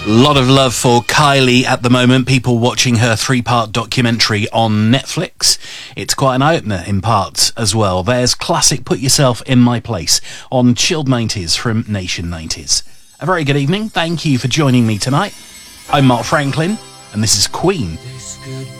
Lot of love for Kylie at the moment. People watching her 3-part documentary on Netflix. It's quite an eye-opener in parts as well. There's classic Put Yourself in My Place on Chilled 90s from Nation 90s. A very good evening. Thank you for joining me tonight. I'm Mark Franklin, and this is Queen.